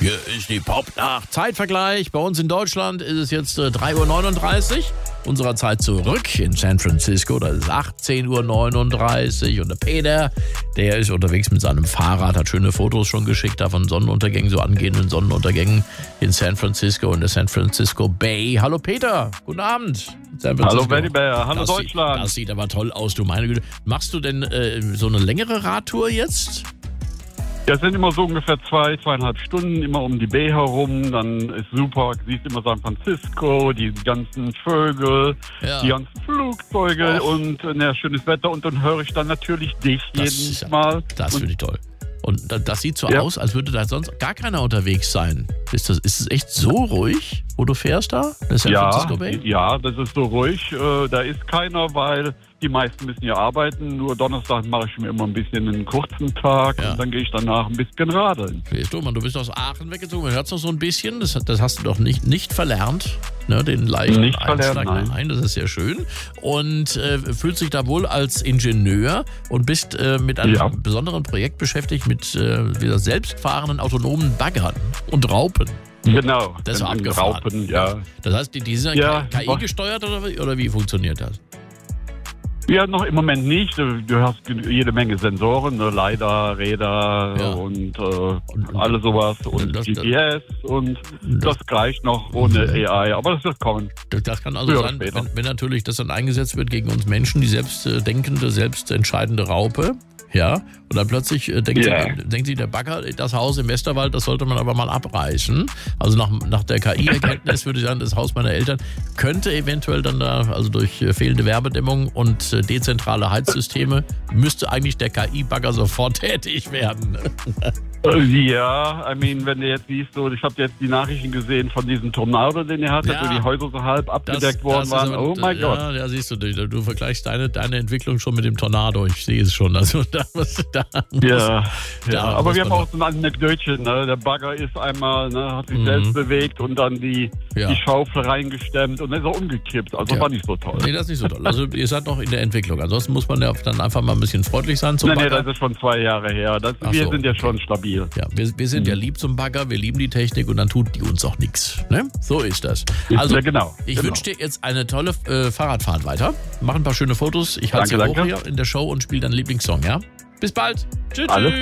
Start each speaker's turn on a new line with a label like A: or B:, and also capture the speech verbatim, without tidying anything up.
A: Hier ist die Popnacht. Zeitvergleich. Bei uns in Deutschland ist es jetzt äh, drei Uhr neununddreißig unserer Zeit zurück in San Francisco. Das ist achtzehn Uhr neununddreißig. Und der Peter, der ist unterwegs mit seinem Fahrrad, hat schöne Fotos schon geschickt, da von Sonnenuntergängen, so angehenden Sonnenuntergängen in San Francisco, in der San Francisco Bay. Hallo Peter, guten Abend.
B: Hallo Benny Bär, hallo
A: das
B: Deutschland.
A: Sieht, das sieht aber toll aus, du meine Güte. Machst du denn äh, so eine längere Radtour jetzt?
B: Ja, es sind immer so ungefähr zwei, zweieinhalb Stunden, immer um die Bay herum. Dann ist super, du siehst immer San Francisco, die ganzen Vögel,
A: Ja.
B: die ganzen Flugzeuge
A: Och.
B: und äh, ja, schönes Wetter. Und dann höre ich dann natürlich dich
A: Das
B: jedes
A: ist ja-
B: Mal.
A: Das
B: Und-
A: finde ich toll. Und da- das sieht so
B: Ja.
A: aus, als würde da sonst gar keiner unterwegs sein. Ist das, ist es echt so ruhig, wo du fährst da? Das San
B: Ja,
A: Francisco Bay?
B: ja, das ist so ruhig. Äh, da ist keiner, weil die meisten müssen ja arbeiten. Nur Donnerstag mache ich mir immer ein bisschen einen kurzen Tag
A: Ja.
B: und dann gehe ich danach ein bisschen radeln.
A: Siehst du, Mann, du bist aus Aachen weggezogen. Man hört es noch so ein bisschen. Das, das hast du doch nicht, nicht verlernt. Ne, den leichten
B: Nicht verlernt,
A: Einschlag.
B: nein.
A: Das ist sehr schön. Und äh, fühlst dich da wohl als Ingenieur und bist äh, mit einem
B: Ja.
A: besonderen Projekt beschäftigt mit äh, wieder selbstfahrenden autonomen Baggern und Raupen.
B: Genau.
A: Das war
B: den
A: abgefahren.
B: Raupen, ja.
A: Das heißt, die, die sind
B: Ja,
A: K I gesteuert oder, wie- oder wie funktioniert das?
B: Ja, noch im Moment nicht. Du hast jede Menge Sensoren, ne? LiDAR, Räder
A: Ja.
B: und, äh,
A: und-
B: alles sowas und
A: das-
B: G P S und
A: das-
B: das gleich noch ohne A I. Aber das wird kommen.
A: Das, das kann also
B: Früher oder
A: sein,
B: später.
A: wenn, wenn natürlich das dann eingesetzt wird gegen uns Menschen, die selbst äh, denkende, selbst entscheidende Raupe. Ja, und dann plötzlich äh, denkt,
B: Ja.
A: sich, denkt sich der Bagger, das Haus im Westerwald, das sollte man aber mal abreißen. Also nach, nach der K I-Erkenntnis würde ich sagen, das Haus meiner Eltern könnte eventuell dann da, also durch äh, fehlende Wärmedämmung und äh, dezentrale Heizsysteme, müsste eigentlich der K I-Bagger sofort tätig werden.
B: Äh, Ja, I mean, wenn du jetzt siehst, so, ich habe jetzt die Nachrichten gesehen von diesem Tornado, den ihr hattet,
A: Ja.
B: wo die Häuser so halb abgedeckt worden
A: ist
B: waren.
A: aber-
B: Oh mein Gott.
A: Ja, ja, siehst du, du, du vergleichst deine, deine Entwicklung schon mit dem Tornado. Ich sehe es schon. Also da, muss- da muss-
B: Ja,
A: da
B: ja.
A: muss
B: aber wir haben
A: man
B: auch so ein Anekdötchen, ne? Der Bagger ist einmal, ne, hat sich
A: Mhm.
B: selbst bewegt und dann die,
A: Ja.
B: die Schaufel reingestemmt und dann ist er umgekippt. Also
A: Ja.
B: war nicht so toll.
A: Nee, das ist nicht so toll. Also ihr seid noch in der Entwicklung. Ansonsten muss man ja dann einfach mal ein bisschen freundlich sein zum
B: Nee, nee,
A: Bagger.
B: das ist schon zwei Jahre her. Das,
A: Ach
B: wir
A: so,
B: sind ja
A: okay.
B: schon stabil.
A: Ja, wir, wir sind ja lieb zum Bagger, wir lieben die Technik und dann tut die uns auch nichts. Ne? So ist das. Also,
B: ja, genau.
A: ich
B: genau.
A: wünsche dir jetzt eine tolle äh, Fahrradfahrt weiter. Mach ein paar schöne Fotos. Ich halte sie
B: Danke,
A: hoch
B: danke.
A: hier in der Show und spiele deinen Lieblingssong, ja? Bis bald. Tschüss.
B: Alles
A: tschüss.